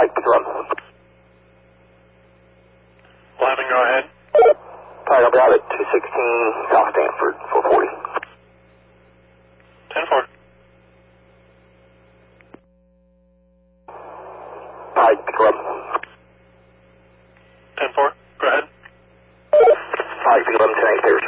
Pike, pick her up. Lyman, go ahead. Pike, I'll be out at 216 South Stanford, 440. 10-4. Pike, pick her up. 10-4, go ahead. Pike, pick her up, 10-8,